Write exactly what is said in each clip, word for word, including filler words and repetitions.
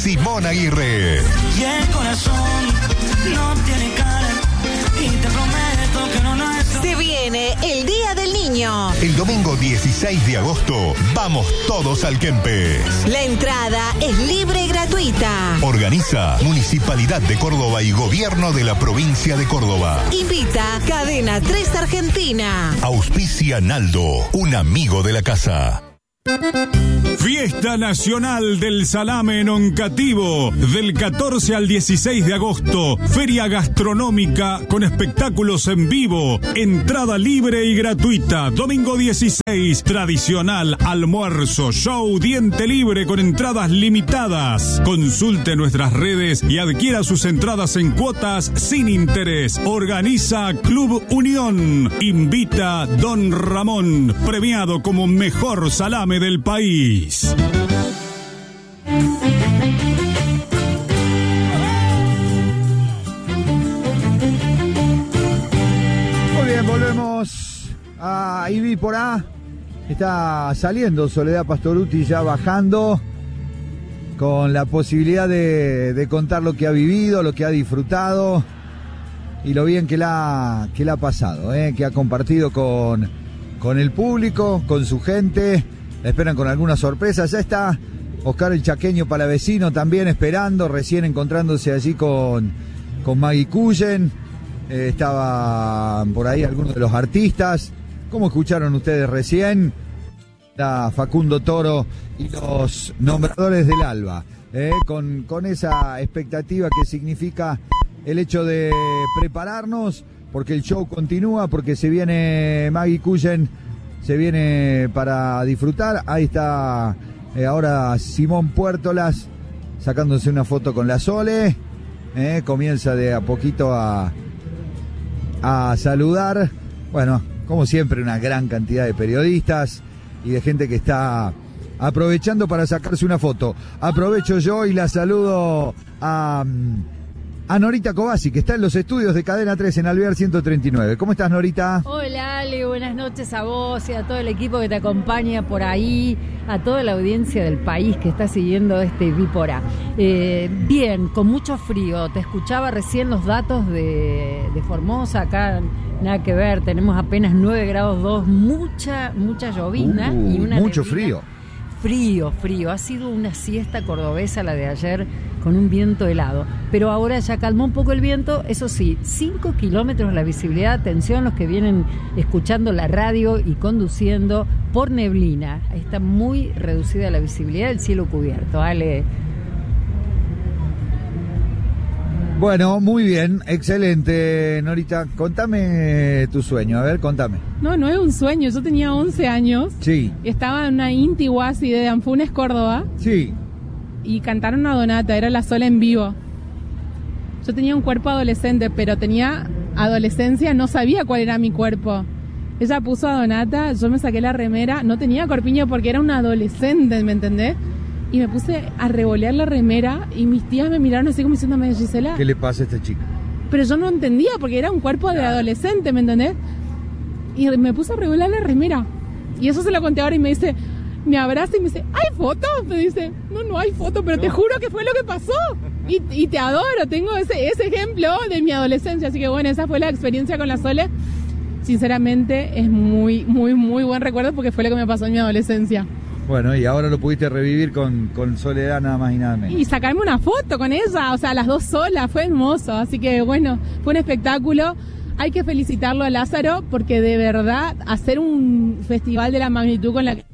Simón Aguirre. Y el corazón no tiene cara y te prometo que no nuestro. Se viene el Día del Niño. El domingo dieciséis de agosto, vamos todos al Kempes. La entrada es libre y gratuita. Organiza Municipalidad de Córdoba y Gobierno de la Provincia de Córdoba. Invita Cadena tres Argentina. Auspicia Naldo, un amigo de la casa. Fiesta Nacional del Salame en Oncativo, del catorce al dieciséis de agosto. Feria gastronómica con espectáculos en vivo. Entrada libre y gratuita. Domingo dieciséis, tradicional almuerzo, show, diente libre con entradas limitadas. Consulte nuestras redes y adquiera sus entradas en cuotas sin interés. Organiza Club Unión. Invita Don Ramón, premiado como mejor salame del país. Muy bien, volvemos a Ibi por A. Está saliendo Soledad Pastorutti, ya bajando, con la posibilidad de, de contar lo que ha vivido, lo que ha disfrutado y lo bien que la, que la ha pasado, ¿eh? Que ha compartido con, con el público, con su gente. La esperan con algunas sorpresas. Ya está Oscar el Chaqueño Palavecino también esperando, recién encontrándose allí con, con Maggie Cullen. Eh, estaban por ahí algunos de los artistas. Como escucharon ustedes recién, está Facundo Toro y los nombradores del Alba. Eh, con, con esa expectativa que significa el hecho de prepararnos, porque el show continúa, porque se viene Maggie Cullen. Se viene para disfrutar. Ahí está eh, ahora Simón Puertolas sacándose una foto con la Sole. Eh, comienza de a poquito a, a saludar. Bueno, como siempre, una gran cantidad de periodistas y de gente que está aprovechando para sacarse una foto. Aprovecho yo y la saludo a... a Norita Cobasi, que está en los estudios de Cadena tres en Alvear ciento treinta y nueve. ¿Cómo estás, Norita? Hola, Ale, buenas noches a vos y a todo el equipo que te acompaña por ahí, a toda la audiencia del país que está siguiendo este Vípora. Eh, bien, con mucho frío. Te escuchaba recién los datos de, de Formosa, acá nada que ver, tenemos apenas nueve grados dos, mucha, mucha llovizna uh, y una mucho neblina. frío. Frío, frío. Ha sido una siesta cordobesa la de ayer con un viento helado. Pero ahora ya calmó un poco el viento. Eso sí, cinco kilómetros la visibilidad. Atención los que vienen escuchando la radio y conduciendo por neblina. Ahí está muy reducida la visibilidad del cielo cubierto. Ale. Bueno, muy bien, excelente, Norita. Contame tu sueño, a ver, contame. No, no es un sueño. Yo tenía once años. Sí. Estaba en una Inti Huasi de Anfunes, Córdoba. Sí. Y cantaron una donata, era la Sola en vivo. Yo tenía un cuerpo adolescente, pero tenía adolescencia, no sabía cuál era mi cuerpo. Ella puso a donata, yo me saqué la remera, no tenía corpiño porque era una adolescente, ¿me entendés? Y me puse a revolear la remera y mis tías me miraron así como diciéndome, Gisela, ¿qué le pasa a esta chica? Pero yo no entendía porque era un cuerpo de adolescente, ¿me entendés? Y me puse a revolear la remera. Y eso se lo conté ahora y me dice, me abraza y me dice, ¿hay fotos? Me dice, no, no hay fotos, pero no. Te juro que fue lo que pasó. Y, y te adoro, tengo ese, ese ejemplo de mi adolescencia. Así que bueno, esa fue la experiencia con la Sole. Sinceramente es muy, muy, muy buen recuerdo porque fue lo que me pasó en mi adolescencia. Bueno, y ahora lo pudiste revivir con, con Soledad nada más y nada menos. Y sacarme una foto con ella, o sea, las dos solas, fue hermoso. Así que bueno, fue un espectáculo. Hay que felicitarlo a Lázaro porque de verdad hacer un festival de la magnitud con la que...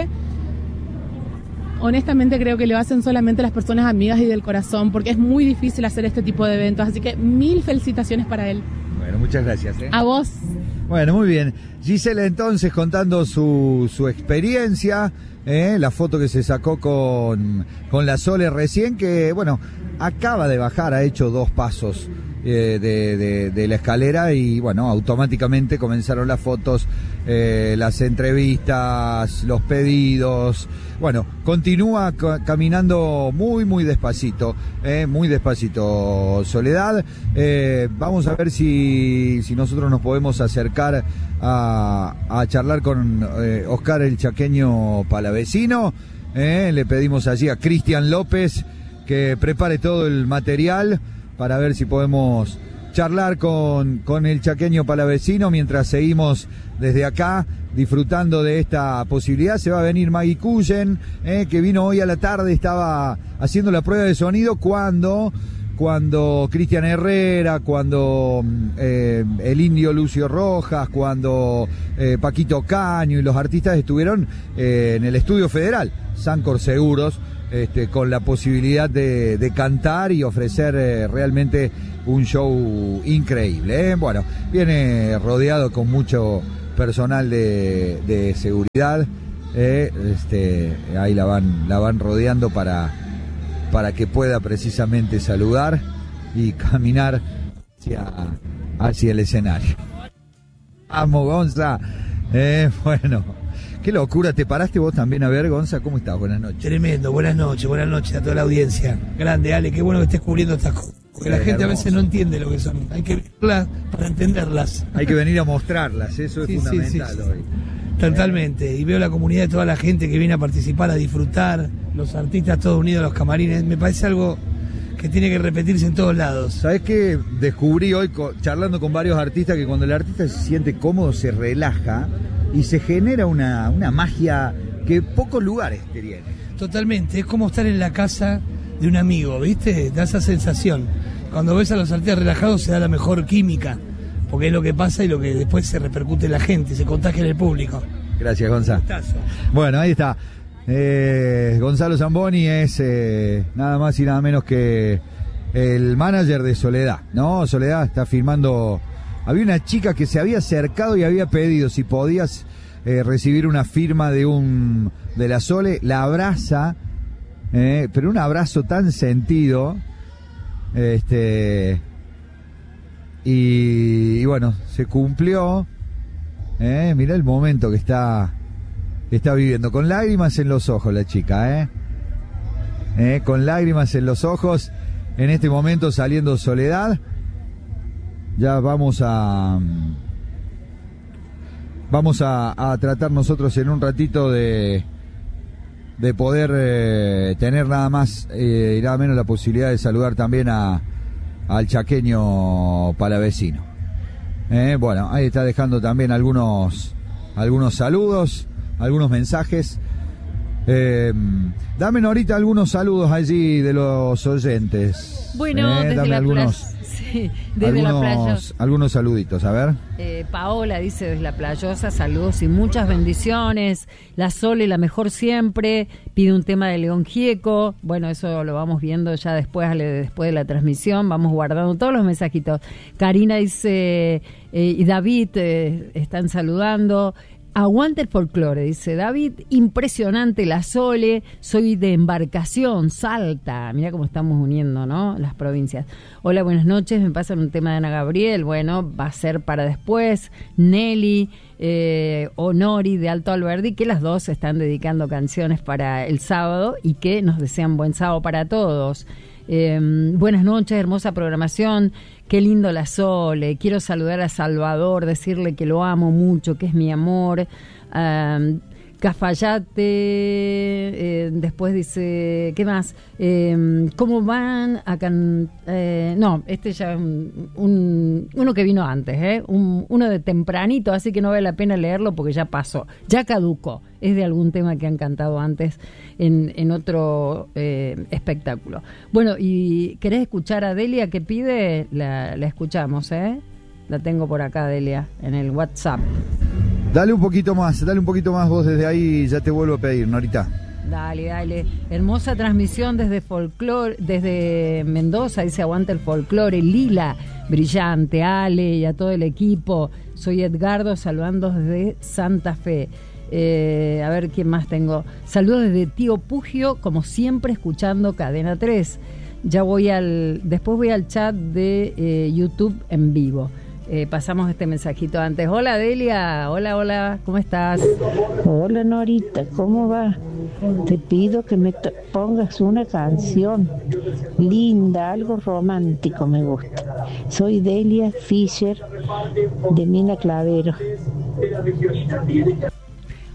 Honestamente creo que lo hacen solamente las personas amigas y del corazón porque es muy difícil hacer este tipo de eventos. Así que mil felicitaciones para él. Bueno, muchas gracias. ¿eh? A vos. Bueno, muy bien. Gisela entonces contando su, su experiencia, ¿eh? La foto que se sacó con, con la Sole recién, que bueno, acaba de bajar, ha hecho dos pasos eh, de, de, de la escalera y bueno, automáticamente comenzaron las fotos, eh, las entrevistas, los pedidos. Bueno, continúa ca- caminando muy, muy despacito, eh, muy despacito Soledad. Eh, vamos a ver si, si nosotros nos podemos acercar a, a charlar con eh, Oscar el Chaqueño Palavecino. Eh, le pedimos allí a Cristian López que prepare todo el material para ver si podemos charlar con, con el chaqueño palavecino mientras seguimos desde acá disfrutando de esta posibilidad. Se va a venir Maggie Cullen, eh, que vino hoy a la tarde, estaba haciendo la prueba de sonido cuando... cuando Cristian Herrera, cuando eh, el Indio Lucio Rojas, cuando eh, Paquito Caño y los artistas estuvieron eh, en el Estudio Federal, Sancor Seguros, este, con la posibilidad de, de cantar y ofrecer eh, realmente un show increíble. ¿eh? Bueno, viene rodeado con mucho personal de, de seguridad, eh, este, ahí la van, la van rodeando para... para que pueda precisamente saludar y caminar hacia, hacia el escenario. Vamos, Gonza. Eh, bueno, qué locura. ¿Te paraste vos también a ver, Gonza? ¿Cómo estás? Buenas noches. Tremendo, buenas noches, buenas noches a toda la audiencia. Grande, Ale, qué bueno que estés cubriendo estas cosas. Porque la gente a veces no entiende lo que son. Hay que verlas para entenderlas. Hay que venir a mostrarlas, eso es sí, fundamental sí, sí, sí. hoy. Totalmente, y veo la comunidad de toda la gente que viene a participar, a disfrutar, los artistas todos unidos a los camarines, me parece algo que tiene que repetirse en todos lados. ¿Sabés qué? Descubrí hoy, charlando con varios artistas, que cuando el artista se siente cómodo, se relaja y se genera una, una magia que pocos lugares tienen. Totalmente, es como estar en la casa de un amigo, ¿viste? Da esa sensación. Cuando ves a los artistas relajados se da la mejor química, porque es lo que pasa y lo que después se repercute en la gente, se contagia en el público. Gracias, Gonzalo. Bueno, ahí está. Eh, Gonzalo Zamboni es eh, nada más y nada menos que el manager de Soledad, ¿no? Soledad está firmando. Había una chica que se había acercado y había pedido si podías eh, recibir una firma de un de la Sole, la abraza, eh, pero un abrazo tan sentido, este y, y bueno, se cumplió. Eh, mirá el momento que está que está viviendo, con lágrimas en los ojos la chica, eh, eh con lágrimas en los ojos en este momento saliendo Soledad. Ya vamos a vamos a, a tratar nosotros en un ratito de de poder eh, tener nada más eh, y nada menos la posibilidad de saludar también a al chaqueño palavecino. Eh, bueno, ahí está dejando también algunos algunos saludos, algunos mensajes. Eh, dame ahorita algunos saludos allí de los oyentes. Bueno, eh, desde dame la algunos, playa, sí, desde algunos, la playa. Algunos saluditos, a ver. Eh, Paola dice desde la Playosa, saludos y muchas bendiciones. La Sole, la mejor siempre. Pide un tema de León Gieco. Bueno, eso lo vamos viendo ya después, después de la transmisión. Vamos guardando todos los mensajitos. Karina dice, eh, y David eh, están saludando. Aguante el folclore, dice David, impresionante la Sole, soy de Embarcación, Salta, mira cómo estamos uniendo, ¿no? Las provincias. Hola, buenas noches, me pasan un tema de Ana Gabriel, bueno, va a ser para después. Nelly, eh, Honori de Alto Alberdi, que las dos están dedicando canciones para el sábado y que nos desean buen sábado para todos. Eh, buenas noches, hermosa programación, qué lindo la Sole, quiero saludar a Salvador, decirle que lo amo mucho, que es mi amor. um, Cafayate, eh, después dice, ¿qué más? Eh, ¿Cómo van a cantar? Eh, no, este ya es un, un, uno que vino antes, ¿eh? Un, uno de tempranito, así que no vale la pena leerlo porque ya pasó, ya caducó. Es de algún tema que han cantado antes en, en otro eh, espectáculo. Bueno, y ¿querés escuchar a Delia que pide? La, la escuchamos, ¿eh? La tengo por acá, Delia, en el WhatsApp. Dale un poquito más, dale un poquito más vos desde ahí, ya te vuelvo a pedir, Norita. Dale, dale. Hermosa transmisión desde folclore, desde Mendoza, dice aguanta el folclore. Lila, brillante, Ale y a todo el equipo. Soy Edgardo, saludando desde Santa Fe. Eh, a ver quién más tengo. Saludos desde Tío Pugio, como siempre escuchando Cadena tres. Ya voy al, después voy al chat de eh, YouTube en vivo. Eh, pasamos este mensajito antes. Hola Delia, hola, hola, ¿cómo estás? Hola Norita, ¿cómo va? Te pido que me to- pongas una canción linda, algo romántico me gusta. Soy Delia Fischer de Mina Clavero.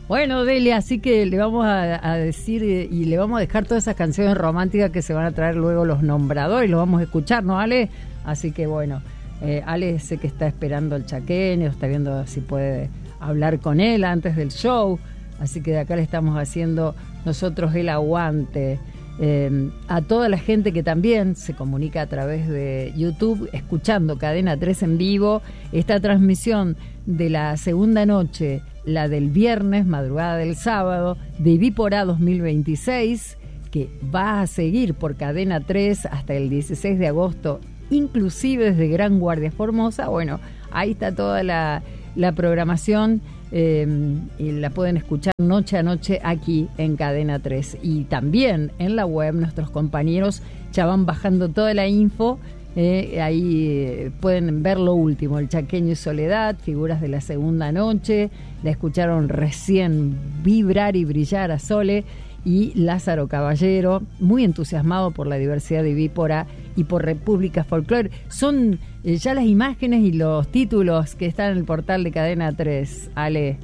Bueno, Delia, así que le vamos a, a decir y le vamos a dejar todas esas canciones románticas que se van a traer luego los nombradores, los vamos a escuchar, ¿no, Ale? Así que bueno, eh, Ale sé que está esperando al chaqueño, está viendo si puede hablar con él antes del show, así que de acá le estamos haciendo nosotros el aguante. Eh, a toda la gente que también se comunica a través de YouTube, escuchando Cadena tres en vivo, esta transmisión de la segunda noche, la del viernes, madrugada del sábado, de Vípora dos mil veintiséis, que va a seguir por Cadena tres hasta el dieciséis de agosto, inclusive desde Gran Guardia Formosa. Bueno, ahí está toda la, la programación, eh, y la pueden escuchar noche a noche aquí en Cadena tres. Y también en la web nuestros compañeros ya van bajando toda la info. Eh, ahí eh, pueden ver lo último, el Chaqueño y Soledad, figuras de la segunda noche, la escucharon recién vibrar y brillar a Sole, y Lázaro Caballero, muy entusiasmado por la diversidad de Vípora y por República Folclore. Son eh, ya las imágenes y los títulos que están en el portal de Cadena tres. Ale.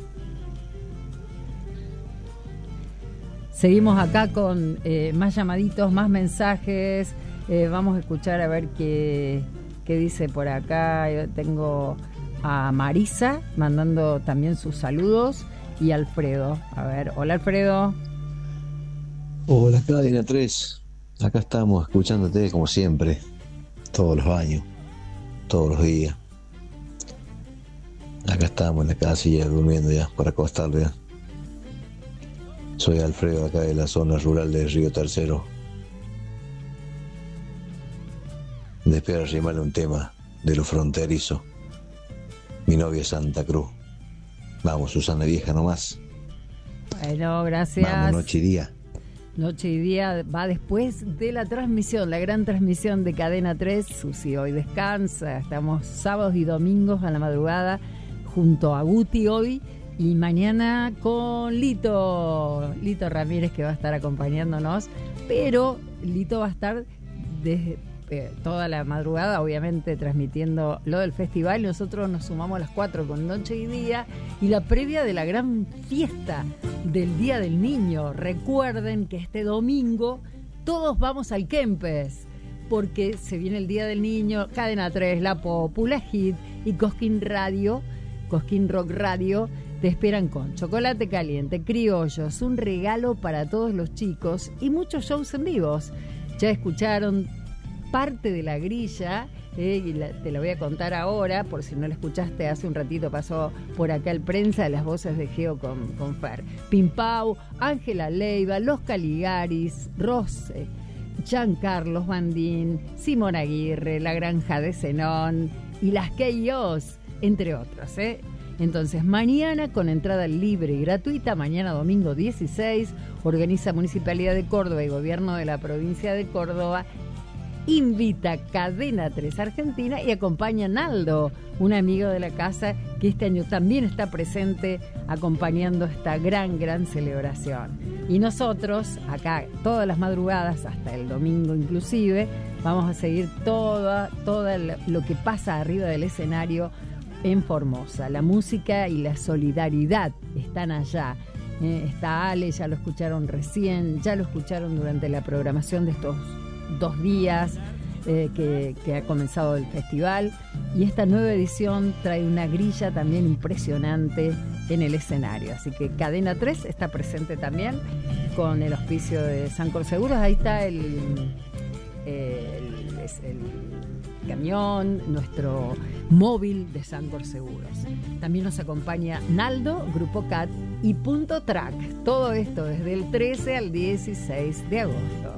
Seguimos acá con eh, más llamaditos, más mensajes. Eh, vamos a escuchar a ver qué, qué dice por acá. Yo tengo a Marisa mandando también sus saludos y Alfredo. A ver, hola Alfredo. Hola Cadena tres, acá estamos escuchándote como siempre, todos los años, todos los días. Acá estamos en la casilla durmiendo ya para acostarle. Ya. Soy Alfredo, acá de la zona rural de Río Tercero. Después de rimarle un tema de lo fronterizo. Mi novia es Santa Cruz. Vamos, Susana vieja nomás. Bueno, gracias. Vamos, noche y día. Noche y día va después de la transmisión, la gran transmisión de Cadena tres. Susi hoy descansa, estamos sábados y domingos a la madrugada junto a Guti hoy, y mañana con Lito, Lito Ramírez, que va a estar acompañándonos, pero Lito va a estar desde eh, toda la madrugada, obviamente transmitiendo lo del festival. Nosotros nos sumamos a las cuatro con Noche y Día y la previa de la gran fiesta del Día del Niño. Recuerden que este domingo todos vamos al Kempes, porque se viene el Día del Niño. Cadena tres, La Popula Hit y Cosquín Radio, Cosquín Rock Radio, te esperan con chocolate caliente, criollos, un regalo para todos los chicos y muchos shows en vivos. Ya escucharon parte de la grilla, eh, y la, te la voy a contar ahora, por si no la escuchaste hace un ratito, pasó por acá el prensa de las voces de Geo con, con Fer. Pimpau, Ángela Leiva, Los Caligaris, Rose, Giancarlos Bandín, Simón Aguirre, La Granja de Zenón y las K O S, entre otros, ¿eh? Entonces, mañana con entrada libre y gratuita, mañana domingo dieciséis, organiza Municipalidad de Córdoba y Gobierno de la Provincia de Córdoba, invita Cadena tres Argentina y acompaña a Naldo, un amigo de la casa que este año también está presente acompañando esta gran, gran celebración. Y nosotros, acá todas las madrugadas, hasta el domingo inclusive, vamos a seguir toda, toda lo que pasa arriba del escenario en Formosa. La música y la solidaridad están allá. Eh, está Ale, ya lo escucharon recién, ya lo escucharon durante la programación de estos dos días eh, que, que ha comenzado el festival, y esta nueva edición trae una grilla también impresionante en el escenario, así que Cadena tres está presente también con el auspicio de Sancor Seguros. Ahí está el, el, el camión, nuestro móvil de Sancor Seguros. También nos acompaña Naldo, Grupo C A T y Punto Track. Todo esto desde el trece al dieciséis de agosto.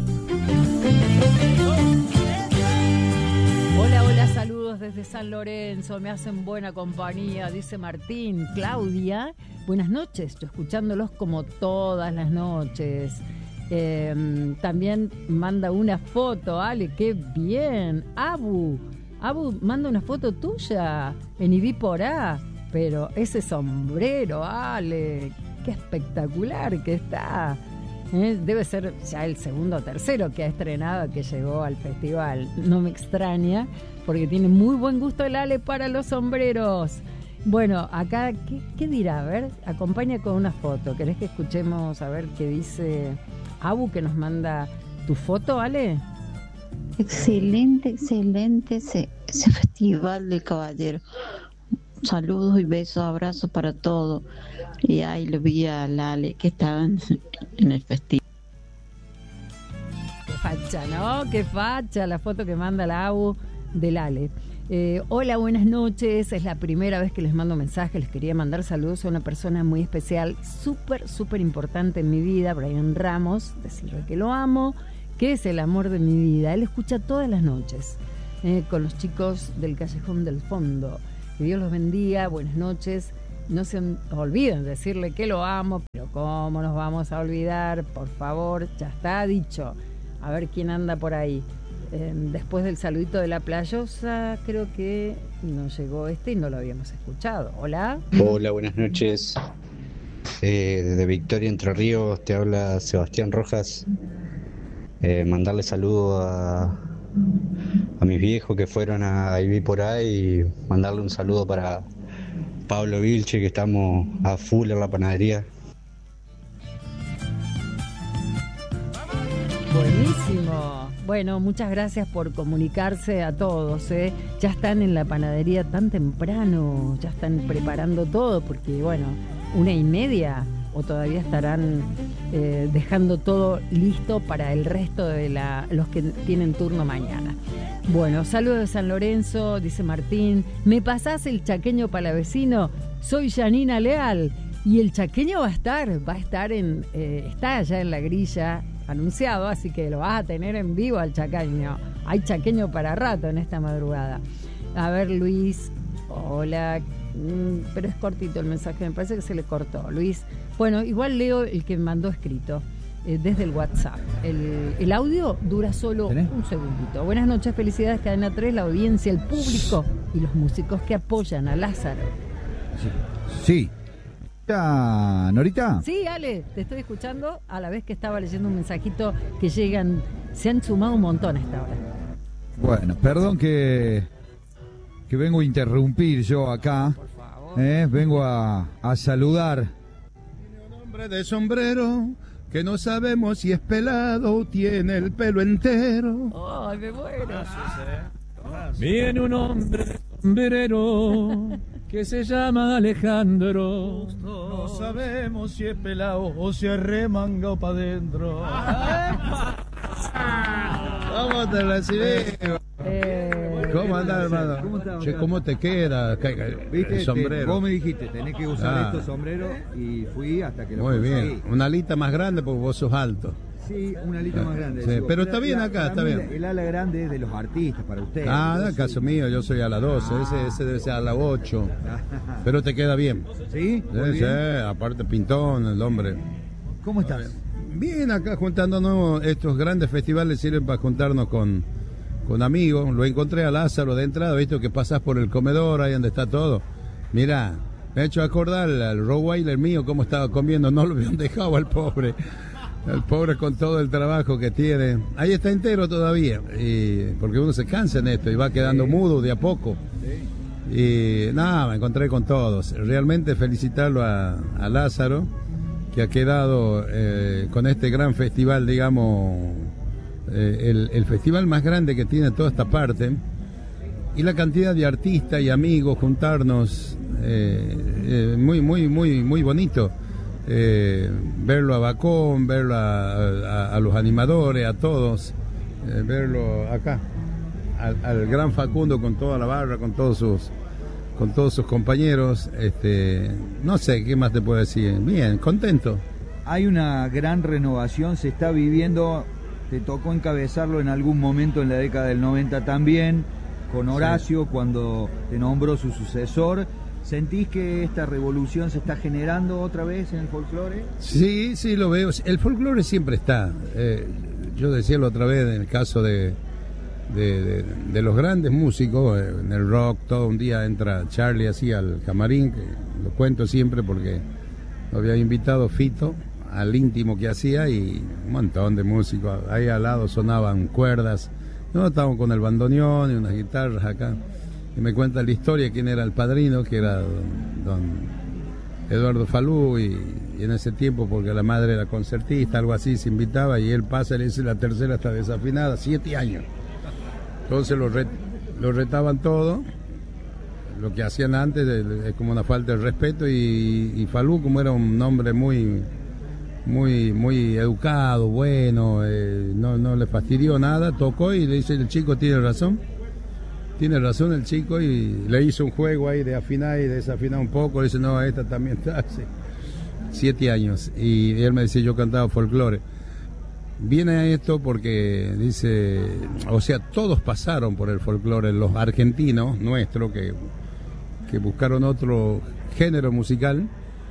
Hola, hola, saludos desde San Lorenzo, me hacen buena compañía, dice Martín. Claudia, buenas noches, yo escuchándolos como todas las noches. Eh, también manda una foto, Ale, qué bien. Abu, Abu manda una foto tuya en I B por A, pero ese sombrero, Ale, qué espectacular que está. ¿Eh? Debe ser ya el segundo o tercero que ha estrenado, que llegó al festival. No me extraña, porque tiene muy buen gusto el Ale para los sombreros. Bueno, acá, ¿qué, ¿qué dirá? A ver, acompaña con una foto. ¿Querés que escuchemos a ver qué dice Abu, que nos manda tu foto, Ale? Excelente, excelente ese, ese festival del caballero. Saludos y besos, abrazos para todos. Y ahí lo vi a Lale que estaban en el festival. Qué facha, ¿no? Qué facha la foto que manda la Abu del Ale. Eh, hola, buenas noches. Es la primera vez que les mando mensajes. Les quería mandar saludos a una persona muy especial, súper, súper importante en mi vida, Brian Ramos. Decirle que lo amo, que es el amor de mi vida. Él escucha todas las noches eh, con los chicos del Callejón del Fondo. Que Dios los bendiga, buenas noches. No se olviden decirle que lo amo, pero ¿cómo nos vamos a olvidar? Por favor, ya está dicho. A ver quién anda por ahí. Eh, después del saludito de la playosa, creo que nos llegó este y no lo habíamos escuchado. Hola. Hola, buenas noches. Eh, desde Victoria, Entre Ríos, te habla Sebastián Rojas. Eh, mandarle saludos a, a mis viejos que fueron a vivir por ahí y mandarle un saludo para Pablo Vilche, que estamos a full en la panadería. Buenísimo. Bueno, muchas gracias por comunicarse a todos, ¿eh? Ya están en la panadería tan temprano, ya están preparando todo, porque bueno, una y media, o todavía estarán eh, dejando todo listo para el resto de la, los que tienen turno mañana. Bueno, saludos de San Lorenzo, dice Martín. ¿Me pasás el chaqueño palavecino? Soy Janina Leal. Y el chaqueño va a estar, va a estar en, eh, está allá en la grilla anunciado, así que lo vas a tener en vivo al chaqueño. Hay chaqueño para rato en esta madrugada. A ver, Luis, hola, mm, pero es cortito el mensaje, me parece que se le cortó. Luis, bueno, igual leo el que me mandó escrito eh, desde el WhatsApp. El, el audio dura solo ¿Tenés? un segundito. Buenas noches, felicidades Cadena tres, la audiencia, el público y los músicos que apoyan a Lázaro. Sí. sí. ¿Norita? Sí, Ale, te estoy escuchando a la vez que estaba leyendo un mensajito que llegan, se han sumado un montón a esta hora. Bueno, perdón que que vengo a interrumpir yo acá. Por favor. Eh, vengo a, a saludar. Tiene un hombre de sombrero que no sabemos si es pelado o tiene el pelo entero. Ay, me muero. Viene un hombre de sombrero que se llama Alejandro. No sabemos si es pelado o si es remangado para adentro. ¿Cómo te recibimos? Eh, ¿Cómo andás, hermano? ¿Cómo estás? Che, ¿cómo te queda? ¿Viste? El sombrero. Te, vos me dijiste, tenés que usar Ah. estos sombreros y fui hasta que lo Muy conseguí. bien. Una alita más grande porque vos sos alto. Sí, una alita más grande. Sí, Digo, pero la- está bien la- acá, para está mí bien. El ala grande es de los artistas, para ustedes. Ah, Yo da soy- caso mío, yo soy a la doce, ese, ese debe ser a la ocho. Pero te queda bien. ¿Sí? Muy Sí, sí, bien. aparte pintón, el hombre. ¿Cómo estás? Bien, acá juntándonos, estos grandes festivales sirven para juntarnos con, con amigos. Lo encontré a Lázaro de entrada, visto que pasás por el comedor, ahí donde está todo. Mirá, me ha hecho acordar al Rottweiler mío cómo estaba comiendo, no lo habían dejado al pobre. El pobre con todo el trabajo que tiene. Ahí está entero todavía, y, porque uno se cansa en esto y va quedando Sí. mudo de a poco. Y nada, me encontré con todos. Realmente felicitarlo a, a Lázaro, que ha quedado eh, con este gran festival, digamos, eh, el, el festival más grande que tiene toda esta parte. Y la cantidad de artistas y amigos, juntarnos, eh, eh, muy, muy, muy, muy bonito. Eh, verlo a Bacón, verlo a, a, a los animadores, a todos, eh, verlo acá, al, al gran Facundo con toda la barra, con todos sus, con todos sus compañeros. Este, no sé qué más te puedo decir. Bien, contento. Hay una gran renovación, se está viviendo, te tocó encabezarlo en algún momento en la década del noventa también, con Horacio, sí, cuando te nombró su sucesor. ¿Sentís que esta revolución se está generando otra vez en el folclore? Sí, sí, lo veo. El folclore siempre está. Eh, yo decía la otra vez en el caso de, de, de, de los grandes músicos, eh, en el rock, todo un día entra Charlie así al camarín, que lo cuento siempre porque lo había invitado Fito al íntimo que hacía y un montón de músicos. Ahí al lado sonaban cuerdas. No, estábamos con el bandoneón y unas guitarras acá. y me cuenta la historia, quién era el padrino, que era don, don Eduardo Falú, y, y en ese tiempo, porque la madre era concertista, algo así, se invitaba, y él pasa y le dice, la tercera está desafinada, siete años. Entonces lo, re, lo retaban todo, lo que hacían antes es como una falta de respeto, y, y Falú, como era un hombre muy muy muy educado, bueno, eh, no, no le fastidió nada, tocó y le dice, el chico tiene razón, tiene razón el chico, y le hizo un juego ahí de afinar y desafinar un poco, le dice, no, esta también está hace siete años, y él me decía, yo cantaba folclore. Viene a esto porque dice, o sea, todos pasaron por el folclore, los argentinos nuestros que que buscaron otro género musical,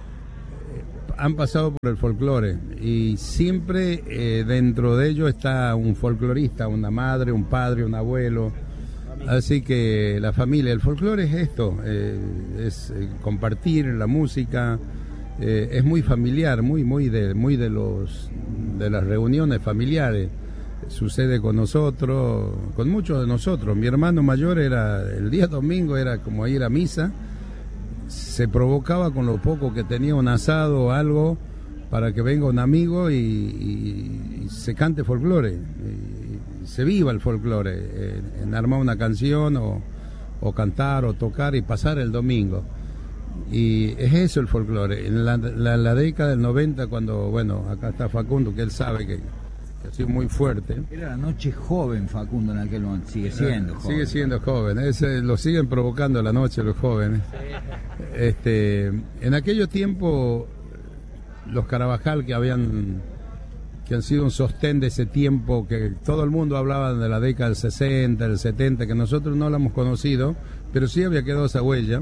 eh, han pasado por el folclore, y siempre eh, dentro de ellos está un folclorista, una madre, un padre, un abuelo, así que la familia, el folclore es esto, eh, es eh, compartir la música, eh, es muy familiar, muy muy de muy de los de las reuniones familiares. Sucede con nosotros, con muchos de nosotros. Mi hermano mayor era, el día domingo era como ir a misa, se provocaba con lo poco que tenía, un asado o algo, para que venga un amigo y, y, y se cante folclore, y, y se viva el folclore, eh, en armar una canción o, o cantar o tocar y pasar el domingo. Y es eso el folclore. En la, la, la década del noventa, cuando, bueno, acá está Facundo, que él sabe que que ha sido muy fuerte. Era la noche joven, Facundo, en aquel momento. Sigue siendo joven. Sigue siendo joven. Ese, lo siguen provocando la noche los jóvenes. Este, en aquellos tiempos, los Carabajal, que habían que han sido un sostén de ese tiempo, que todo el mundo hablaba de la década del sesenta, del setenta, que nosotros no la hemos conocido, pero sí había quedado esa huella.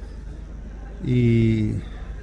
Y,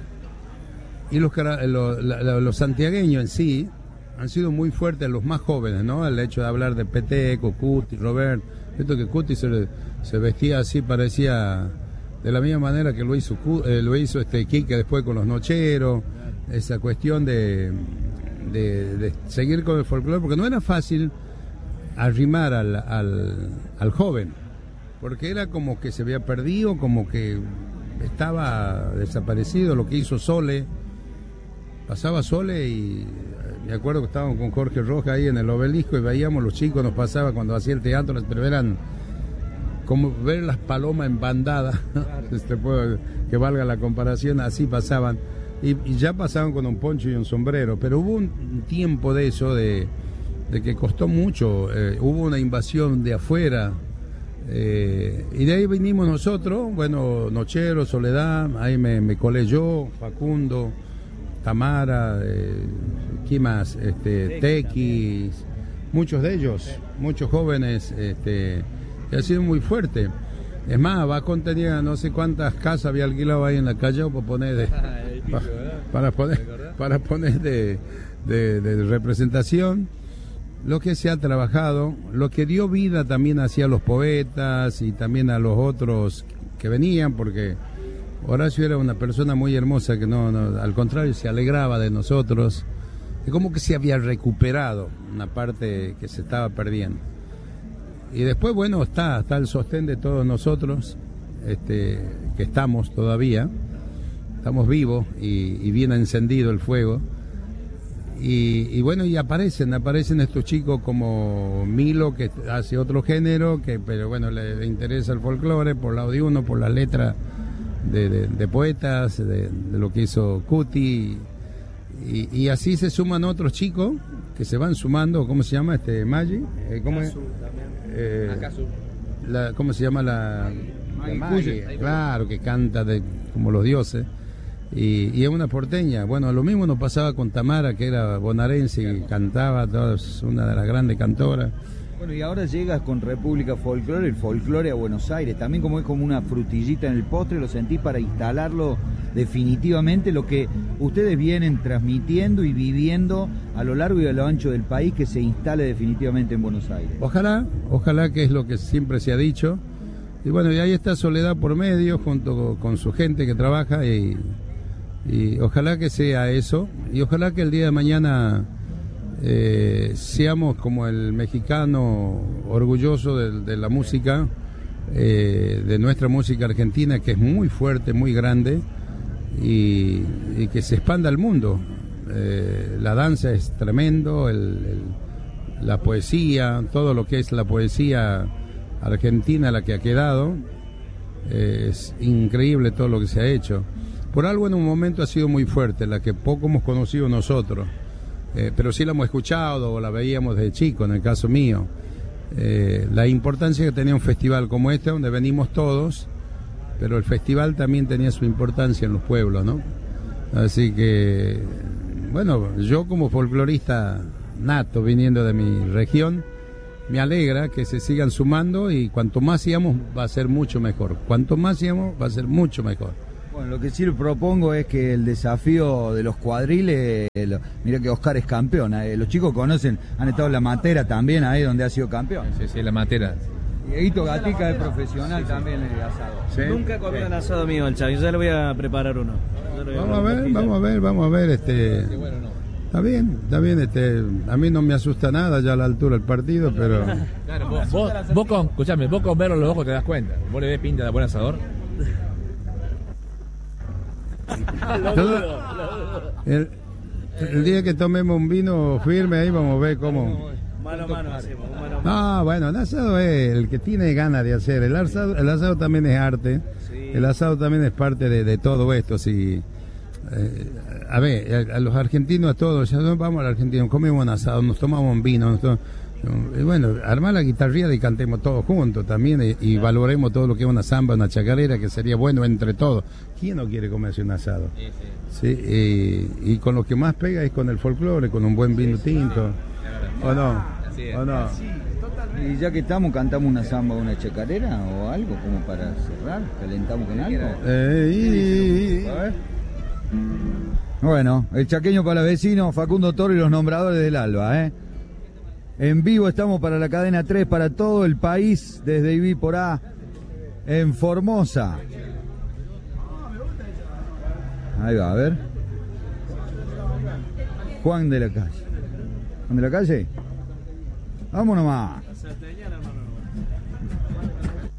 y los, los, los santiagueños en sí han sido muy fuertes, los más jóvenes, ¿no? El hecho de hablar de Peteco, Cuti, Robert, esto que Cuti se, se vestía así, parecía de la misma manera que lo hizo eh, lo hizo este Quique después con los Nocheros, esa cuestión de, de, de seguir con el folclore, porque no era fácil arrimar al, al, al joven, porque era como que se había perdido, como que estaba desaparecido. Lo que hizo Sole, pasaba Sole y me acuerdo que estábamos con Jorge Rojas ahí en el Obelisco y veíamos, los chicos nos pasaba cuando hacía el teatro, pero eran como ver las palomas en bandada, este, puedo, que valga la comparación, así pasaban, y, y ya pasaban con un poncho y un sombrero, pero hubo un tiempo de eso, de, de que costó mucho, eh, hubo una invasión de afuera, eh, y de ahí vinimos nosotros, bueno, Nochero, Soledad, ahí me, me colé yo, Facundo, Tamara, eh, ¿quién más? Este, Tequis, muchos de ellos, muchos jóvenes, este, que ha sido muy fuerte. Es más, Bacón tenía no sé cuántas casas había alquilado ahí en la calle para poner de, para, para poner, para poner de, de, de representación. Lo que se ha trabajado, lo que dio vida también hacia los poetas y también a los otros que venían, porque Horacio era una persona muy hermosa que no, no, al contrario, se alegraba de nosotros, y como que se había recuperado una parte que se estaba perdiendo. Y después, bueno, está, está el sostén de todos nosotros, este, que estamos todavía, estamos vivos y, y bien encendido el fuego. Y, y bueno, y aparecen, aparecen estos chicos como Milo, que hace otro género, que pero bueno, le, le interesa el folclore por lado de uno, por la letra de, de, de poetas, de, de lo que hizo Cuti, y, y así se suman otros chicos que se van sumando. ¿Cómo se llama este Maggi? Eh, ¿cómo, es? Eh, la, ¿Cómo se llama la, la Maggi? Claro, que canta de, como los dioses. Y, y es una porteña. Bueno, lo mismo nos pasaba con Tamara, que era bonaerense y cantaba, es una de las grandes cantoras. Bueno, y ahora llegas con República Folclore, el folclore a Buenos Aires. También como es como una frutillita en el postre, lo sentís para instalarlo definitivamente, lo que ustedes vienen transmitiendo y viviendo a lo largo y a lo ancho del país, que se instale definitivamente en Buenos Aires. Ojalá, ojalá, que es lo que siempre se ha dicho. Y bueno, y ahí está Soledad por medio, junto con su gente que trabaja, y, y ojalá que sea eso, y ojalá que el día de mañana eh, seamos como el mexicano orgulloso de, de la música, eh, de nuestra música argentina, que es muy fuerte, muy grande, y, y que se expanda al mundo. Eh, la danza es tremendo, el, el, la poesía, todo lo que es la poesía argentina, la que ha quedado, eh, es increíble todo lo que se ha hecho. Por algo en un momento ha sido muy fuerte, la que poco hemos conocido nosotros, eh, pero sí la hemos escuchado o la veíamos de chico, en el caso mío. Eh, la importancia que tenía un festival como este, donde venimos todos, pero el festival también tenía su importancia en los pueblos, ¿no? Así que, bueno, yo como folclorista nato, viniendo de mi región, me alegra que se sigan sumando, y cuanto más sigamos va a ser mucho mejor. Cuanto más sigamos va a ser mucho mejor. Bueno, lo que sí le propongo es que el desafío de los cuadriles, eh, lo, mira que Oscar es campeón, eh, los chicos conocen, han estado en La Matera también, ahí donde ha sido campeón. Sí, sí, La Matera. Y Dieguito Gatica es profesional, sí, sí, también de asado. ¿Sí? Nunca comí un asado mío al Chavi, ya le voy a preparar uno. Vamos a ver, vamos a ver, vamos a ver, este... Está bien, está bien, este, a mí no me asusta nada ya a la altura del partido, pero... Claro, vos, vos, vos con, escuchame, vos con verlo en los ojos te das cuenta. Vos le ves pinta de buen asador. Todo, el, el día que tomemos un vino firme ahí vamos a ver cómo... Mano a mano hacemos, mano a mano. Ah, bueno, el asado es el que tiene ganas de hacer. El asado, el asado también es arte. Sí. El asado también es parte de, de todo esto. Si, eh, a ver, a, a los argentinos, a todos, ya vamos al argentino, comemos un asado, nos tomamos un vino. Nos tomamos, y bueno, armar la guitarrilla y cantemos todos juntos también, y, y valoremos todo lo que es una samba, una chacarera, que sería bueno entre todos. ¿Quién no quiere comerse un asado? Sí, sí. Sí, y, y con lo que más pega es con el folclore, con un buen vino tinto. ¿O no? ¿O no? Y ya que estamos, cantamos una samba o una chacarera o algo como para cerrar, calentamos con algo. Eh, y... A ver. Bueno, el chaqueño para vecinos, Facundo Toro y los nombradores del Alba, ¿eh? En vivo estamos para la cadena tres, para todo el país, desde Ibí por A, en Formosa. Ahí va, a ver. Juan de la Calle. ¿Juan de la Calle? Vamos nomás.